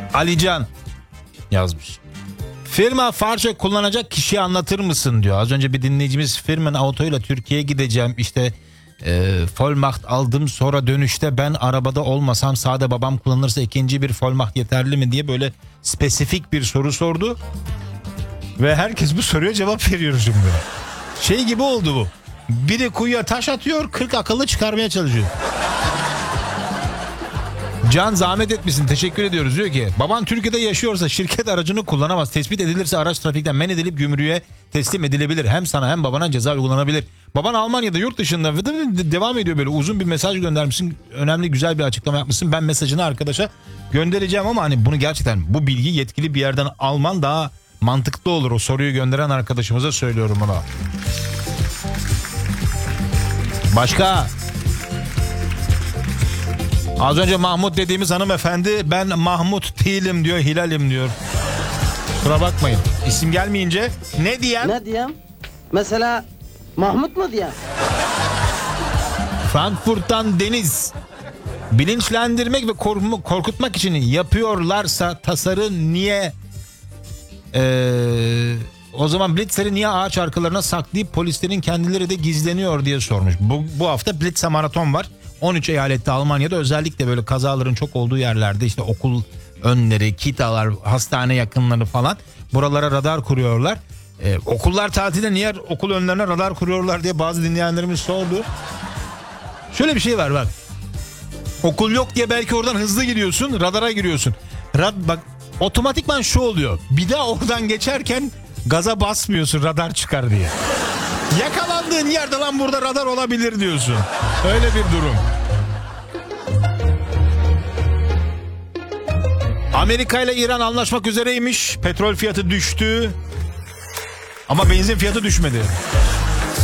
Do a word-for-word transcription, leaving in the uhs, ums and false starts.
Alican yazmış. Firma farça kullanacak kişiyi anlatır mısın diyor. Az önce bir dinleyicimiz firmanın autoyla Türkiye'ye gideceğim. İşte e, Vollmacht aldım, sonra dönüşte ben arabada olmasam sade babam kullanırsa ikinci bir Vollmacht yeterli mi diye böyle spesifik bir soru sordu. Ve herkes bu soruya cevap veriyor şimdi. Şey gibi oldu bu. Biri kuyuya taş atıyor, kırk akıllı çıkarmaya çalışıyor. Can zahmet etmişsin, teşekkür ediyoruz. Diyor ki baban Türkiye'de yaşıyorsa şirket aracını kullanamaz. Tespit edilirse araç trafikten men edilip gümrüğe teslim edilebilir. Hem sana hem babana ceza uygulanabilir. Baban Almanya'da, yurt dışında devam ediyor, böyle uzun bir mesaj göndermişsin. Önemli, güzel bir açıklama yapmışsın. Ben mesajını arkadaşa göndereceğim ama hani bunu gerçekten, bu bilgi yetkili bir yerden alman daha mantıklı olur. O soruyu gönderen arkadaşımıza söylüyorum bunu. Başka? Az önce Mahmut dediğimiz hanımefendi ben Mahmut değilim diyor, Hilal'im diyor. Kusura bakmayın. İsim gelmeyince ne diyeyim? Ne diyeyim? Mesela Mahmut mu diyeyim? Frankfurt'tan Deniz. Bilinçlendirmek ve korkutmak için yapıyorlarsa tasarı niye ee, o zaman Blitzer'i niye ağaç arkalarına saklayıp polislerin kendileri de gizleniyor diye sormuş. Bu, bu hafta Blitzer maraton var. on üç eyalette Almanya'da, özellikle böyle kazaların çok olduğu yerlerde, işte okul önleri, kitalar, hastane yakınları falan, buralara radar kuruyorlar. Ee, okullar tatilde niye okul önlerine radar kuruyorlar diye bazı dinleyenlerimiz sordu. Şöyle bir şey var bak. Okul yok diye belki oradan hızlı gidiyorsun, radara giriyorsun. Rad, bak otomatikman şu oluyor. Bir daha oradan geçerken gaza basmıyorsun radar çıkar diye. Yakalandığın yerde lan burada radar olabilir diyorsun. Öyle bir durum. Amerika ile İran anlaşmak üzereymiş. Petrol fiyatı düştü. Ama benzin fiyatı düşmedi.